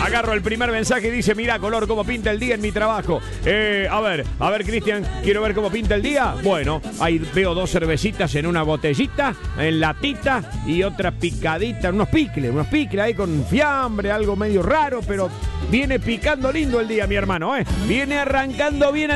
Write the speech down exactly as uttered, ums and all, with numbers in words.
Agarro el primer mensaje y dice, mira, color, cómo pinta el día en mi trabajo. Eh, a ver, a ver, Cristian, quiero ver cómo pinta el día. Bueno, ahí veo dos cervecitas en una botellita, en latita, y otra picadita, unos picles, unos picles ahí con fiambre, algo medio raro, pero viene picando lindo el día, mi hermano, ¿eh? Viene arrancando bien.